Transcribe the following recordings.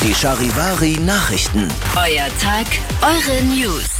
Die Charivari Nachrichten. Euer Tag, eure News.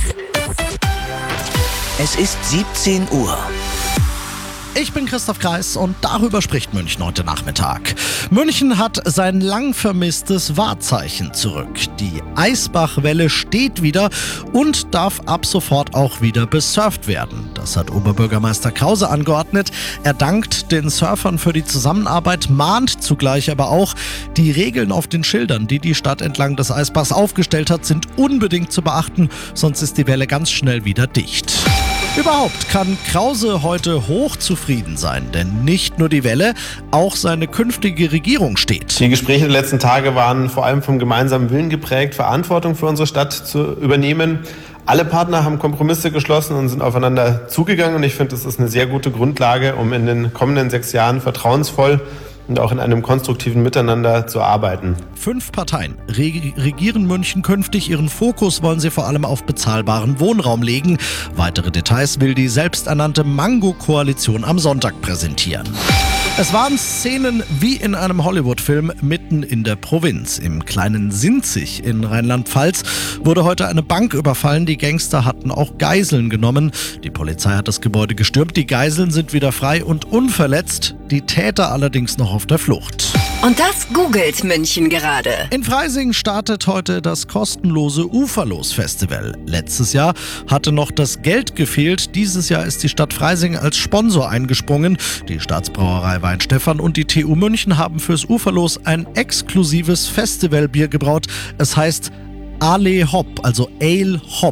Es ist 17 Uhr. Ich bin Christoph Kreis und darüber spricht München heute Nachmittag. München hat sein lang vermisstes Wahrzeichen zurück. Die Eisbachwelle steht wieder und darf ab sofort auch wieder besurft werden. Das hat Oberbürgermeister Krause angeordnet. Er dankt den Surfern für die Zusammenarbeit, mahnt zugleich aber auch, die Regeln auf den Schildern, die die Stadt entlang des Eisbachs aufgestellt hat, sind unbedingt zu beachten, sonst ist die Welle ganz schnell wieder dicht. Überhaupt kann Krause heute hochzufrieden sein, denn nicht nur die Welle, auch seine künftige Regierung steht. Die Gespräche der letzten Tage waren vor allem vom gemeinsamen Willen geprägt, Verantwortung für unsere Stadt zu übernehmen. Alle Partner haben Kompromisse geschlossen und sind aufeinander zugegangen und ich finde, das ist eine sehr gute Grundlage, um in den kommenden 6 Jahren vertrauensvoll und auch in einem konstruktiven Miteinander zu arbeiten. 5 Parteien regieren München künftig. Ihren Fokus wollen sie vor allem auf bezahlbaren Wohnraum legen. Weitere Details will die selbsternannte Mango-Koalition am Sonntag präsentieren. Es waren Szenen wie in einem Hollywood-Film mitten in der Provinz. Im kleinen Sinzig in Rheinland-Pfalz wurde heute eine Bank überfallen. Die Gangster hatten auch Geiseln genommen. Die Polizei hat das Gebäude gestürmt. Die Geiseln sind wieder frei und unverletzt. Die Täter allerdings noch auf der Flucht. Und das googelt München gerade. In Freising startet heute das kostenlose Uferlos-Festival. Letztes Jahr hatte noch das Geld gefehlt. Dieses Jahr ist die Stadt Freising als Sponsor eingesprungen. Die Staatsbrauerei Weinstefan und die TU München haben fürs Uferlos ein exklusives Festivalbier gebraut. Es heißt Ale Hop, also Ale Hop.